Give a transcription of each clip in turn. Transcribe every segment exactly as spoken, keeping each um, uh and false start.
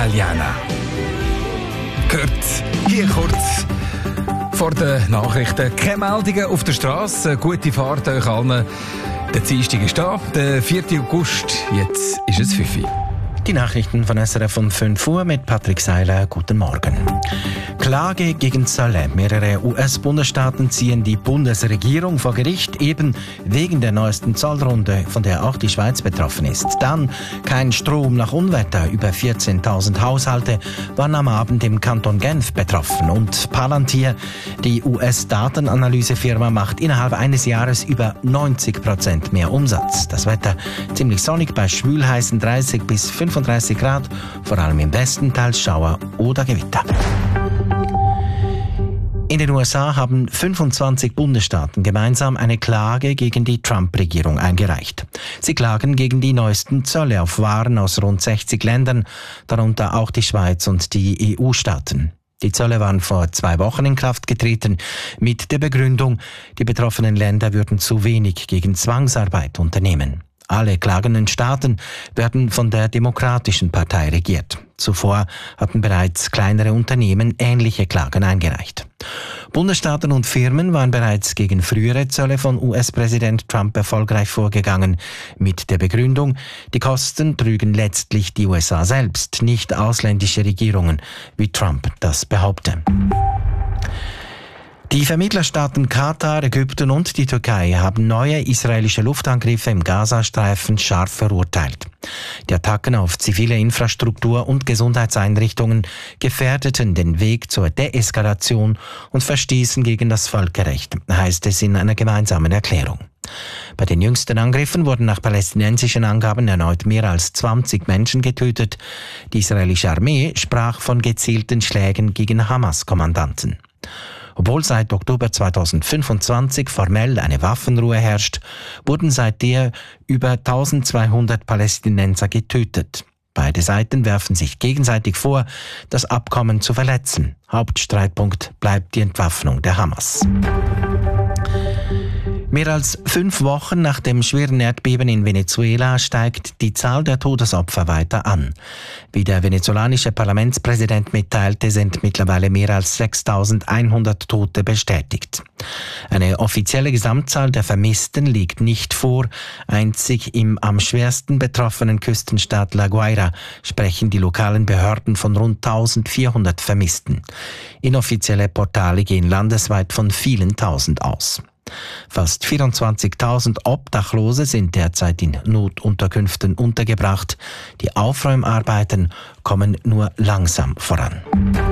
Italiana. Gehört hier kurz vor den Nachrichten. Keine Meldungen auf der Straße. Gute Fahrt euch allen. Der Dienstag ist da, der vierten August. Jetzt ist es fünf Uhr. Die Nachrichten von S R F um fünf Uhr mit Patrick Seiler. Guten Morgen. Klage gegen Zölle. Mehrere U S-Bundesstaaten ziehen die Bundesregierung vor Gericht, eben wegen der neuesten Zollrunde, von der auch die Schweiz betroffen ist. Dann kein Strom nach Unwetter. Über vierzehntausend Haushalte waren am Abend im Kanton Genf betroffen. Und Palantir, die U S-Datenanalysefirma, macht innerhalb eines Jahres über neunzig Prozent mehr Umsatz. Das Wetter ziemlich sonnig bei schwülheißen dreißig bis fünfunddreißig Grad, vor allem im Westen teils Schauer oder Gewitter. In den U S A haben fünfundzwanzig Bundesstaaten gemeinsam eine Klage gegen die Trump-Regierung eingereicht. Sie klagen gegen die neuesten Zölle auf Waren aus rund sechzig Ländern, darunter auch die Schweiz und die E U-Staaten. Die Zölle waren vor zwei Wochen in Kraft getreten, mit der Begründung, die betroffenen Länder würden zu wenig gegen Zwangsarbeit unternehmen. Alle klagenden Staaten werden von der Demokratischen Partei regiert. Zuvor hatten bereits kleinere Unternehmen ähnliche Klagen eingereicht. Bundesstaaten und Firmen waren bereits gegen frühere Zölle von U S-Präsident Trump erfolgreich vorgegangen, mit der Begründung, die Kosten trügen letztlich die U S A selbst, nicht ausländische Regierungen, wie Trump das behaupte. Die Vermittlerstaaten Katar, Ägypten und die Türkei haben neue israelische Luftangriffe im Gazastreifen scharf verurteilt. Die Attacken auf zivile Infrastruktur und Gesundheitseinrichtungen gefährdeten den Weg zur Deeskalation und verstießen gegen das Völkerrecht, heißt es in einer gemeinsamen Erklärung. Bei den jüngsten Angriffen wurden nach palästinensischen Angaben erneut mehr als zwanzig Menschen getötet. Die israelische Armee sprach von gezielten Schlägen gegen Hamas-Kommandanten. Obwohl seit Oktober zweitausendfünfundzwanzig formell eine Waffenruhe herrscht, wurden seither über eintausendzweihundert Palästinenser getötet. Beide Seiten werfen sich gegenseitig vor, das Abkommen zu verletzen. Hauptstreitpunkt bleibt die Entwaffnung der Hamas. Mehr als fünf Wochen nach dem schweren Erdbeben in Venezuela steigt die Zahl der Todesopfer weiter an. Wie der venezolanische Parlamentspräsident mitteilte, sind mittlerweile mehr als sechstausendeinhundert Tote bestätigt. Eine offizielle Gesamtzahl der Vermissten liegt nicht vor. Einzig im am schwersten betroffenen Küstenstaat La Guaira sprechen die lokalen Behörden von rund eintausendvierhundert Vermissten. Inoffizielle Portale gehen landesweit von vielen Tausend aus. Fast vierundzwanzigtausend Obdachlose sind derzeit in Notunterkünften untergebracht. Die Aufräumarbeiten kommen nur langsam voran.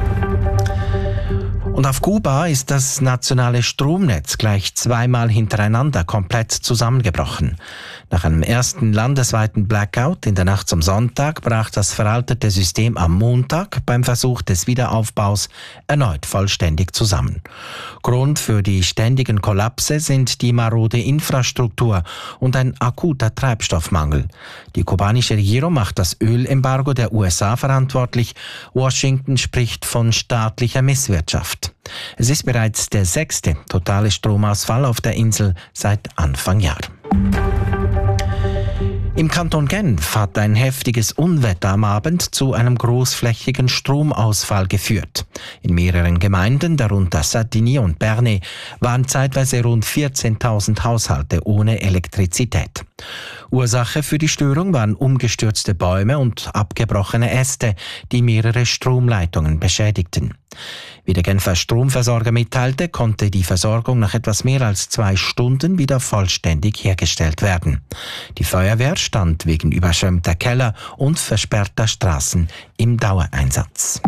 Und auf Kuba ist das nationale Stromnetz gleich zweimal hintereinander komplett zusammengebrochen. Nach einem ersten landesweiten Blackout in der Nacht zum Sonntag brach das veraltete System am Montag beim Versuch des Wiederaufbaus erneut vollständig zusammen. Grund für die ständigen Kollapse sind die marode Infrastruktur und ein akuter Treibstoffmangel. Die kubanische Regierung macht das Ölembargo der U S A verantwortlich. Washington spricht von staatlicher Misswirtschaft. Es ist bereits der sechste totale Stromausfall auf der Insel seit Anfang Jahr. Im Kanton Genf hat ein heftiges Unwetter am Abend zu einem großflächigen Stromausfall geführt. In mehreren Gemeinden, darunter Satigny und Bernay, waren zeitweise rund vierzehntausend Haushalte ohne Elektrizität. Ursache für die Störung waren umgestürzte Bäume und abgebrochene Äste, die mehrere Stromleitungen beschädigten. Wie der Genfer Stromversorger mitteilte, konnte die Versorgung nach etwas mehr als zwei Stunden wieder vollständig hergestellt werden. Die Feuerwehr stand wegen überschwemmter Keller und versperrter Straßen im Dauereinsatz.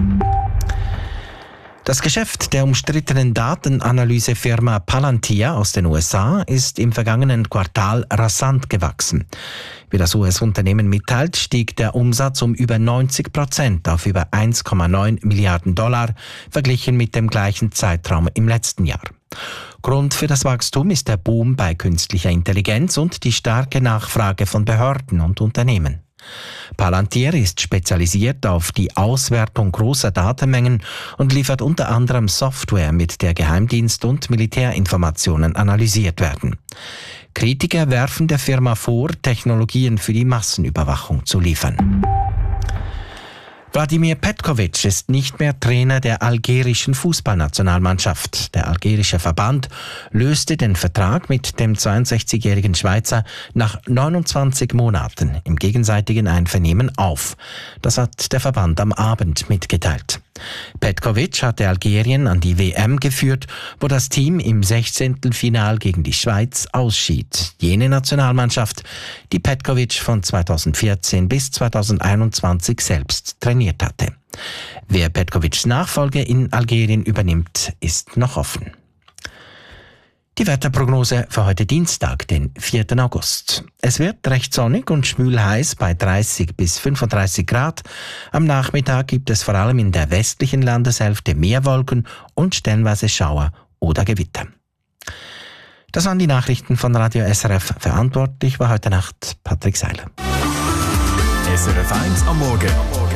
Das Geschäft der umstrittenen Datenanalysefirma Palantir aus den U S A ist im vergangenen Quartal rasant gewachsen. Wie das U S-Unternehmen mitteilt, stieg der Umsatz um über neunzig Prozent auf über eins Komma neun Milliarden Dollar, verglichen mit dem gleichen Zeitraum im letzten Jahr. Grund für das Wachstum ist der Boom bei künstlicher Intelligenz und die starke Nachfrage von Behörden und Unternehmen. Palantir ist spezialisiert auf die Auswertung großer Datenmengen und liefert unter anderem Software, mit der Geheimdienst- und Militärinformationen analysiert werden. Kritiker werfen der Firma vor, Technologien für die Massenüberwachung zu liefern. Wladimir Petkovic ist nicht mehr Trainer der algerischen Fußballnationalmannschaft. Der algerische Verband löste den Vertrag mit dem zweiundsechzigjährigen Schweizer nach neunundzwanzig Monaten im gegenseitigen Einvernehmen auf. Das hat der Verband am Abend mitgeteilt. Petkovic hatte Algerien an die W M geführt, wo das Team im Sechzehntelfinal gegen die Schweiz ausschied. Jene Nationalmannschaft, die Petkovic von zweitausendvierzehn bis zweitausendeinundzwanzig selbst trainiert hatte. Wer Petkovics Nachfolge in Algerien übernimmt, ist noch offen. Die Wetterprognose für heute Dienstag, den vierten August. Es wird recht sonnig und schwül-heiß bei dreißig bis fünfunddreißig Grad. Am Nachmittag gibt es vor allem in der westlichen Landeshälfte mehr Wolken und stellenweise Schauer oder Gewitter. Das waren die Nachrichten von Radio S R F. Verantwortlich war heute Nacht Patrick Seiler. S R F eins am Morgen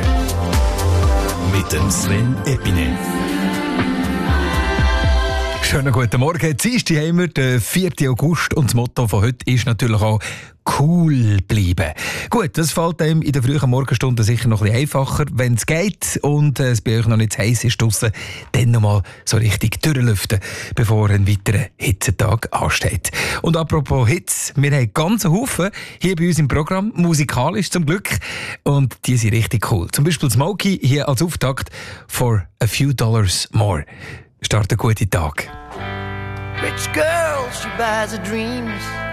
mit dem Sven Epine. Schönen guten Morgen. Dienstag haben wir den vierten August und das Motto von heute ist natürlich auch cool bleiben. Gut, das fällt einem in den frühen Morgenstunden sicher noch ein bisschen einfacher, wenn es geht und es bei euch noch nicht zu heiß ist draussen, dann nochmal so richtig durchlüften, bevor ein weiterer Hitzetag ansteht. Und apropos Hitze, wir haben ganz einen Haufen hier bei uns im Programm, musikalisch zum Glück, und die sind richtig cool. Zum Beispiel Smokey hier als Auftakt for a few dollars more. Start einen guten Tag. Rich girl, she buys her dreams.